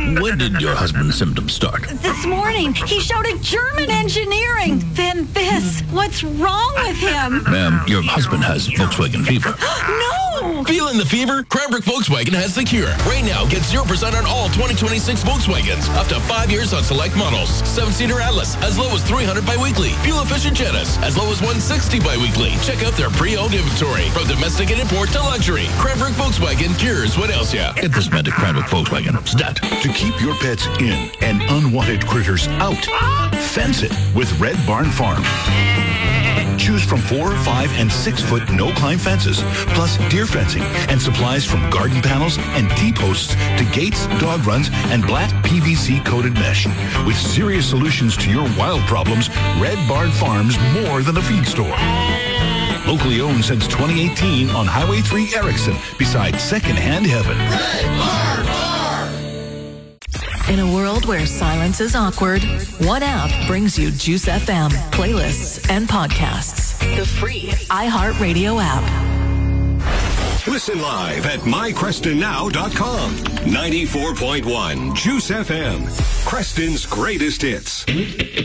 When did your husband's symptoms start? This morning, he shouted German engineering. Then this. What's wrong with him? Ma'am, your husband has Volkswagen fever. No! Feeling the fever? Cranbrook Volkswagen has the cure. Right now, get 0% on all 2026 Volkswagens. Up to 5 years on select models. 7-seater Atlas, as low as $300 bi-weekly. Fuel-efficient Jettas, as low as $160 bi-weekly. Check out their pre-owned inventory. From domestic and import to luxury. Cranbrook Volkswagen cures what else, yeah? Get this man to Cranbrook Volkswagen. Stat. To keep your pets in and unwanted critters out, fence it with Red Barn Farm. Choose from 4, 5, and 6-foot no-climb fences, plus deer fencing and supplies from garden panels and T-posts to gates, dog runs, and black PVC-coated mesh. With serious solutions to your wild problems, Red Barn Farm's more than a feed store. Locally owned since 2018 on Highway 3 Erickson, beside Secondhand Heaven. Red Barn Farm. In a world where silence is awkward, one app brings you Juice FM, playlists, and podcasts. The free iHeartRadio app. Listen live at mycrestonnow.com. 94.1 Juice FM. Creston's greatest hits.